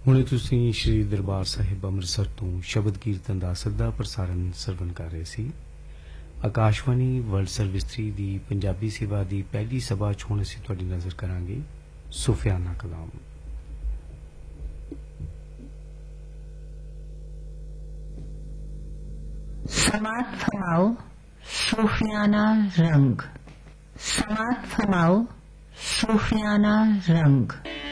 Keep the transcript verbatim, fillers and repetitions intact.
ਹੁਣੇ ਤੁਸੀਂ ਸ਼੍ਰੀ ਦਰਬਾਰ ਸਾਹਿਬ ਅੰਮ੍ਰਿਤਸਰ ਤੋਂ ਸ਼ਬਦ ਕੀਰਤਨ ਦਾ ਸਿੱਧਾ ਪ੍ਰਸਾਰਣ ਸਰਵਣ ਕਰ ਰਹੇ ਸੀ। ਆਕਾਸ਼ਵਾਣੀ ਵਰਲਡ ਸਰਵਿਸ ਥ੍ਰੀ ਦੀ ਪੰਜਾਬੀ ਸੇਵਾ ਦੀ ਪਹਿਲੀ ਸਭਾ 'ਚ ਹੁਣ ਅਸੀਂ ਤੁਹਾਡੀ ਨਜ਼ਰ ਕਰਾਂਗੇ ਸੂਫਿਆਨਾ ਕਲਾਮ। समात फरमाओ सूफियाना रंग, समात फरमाओ सूफियाना रंग।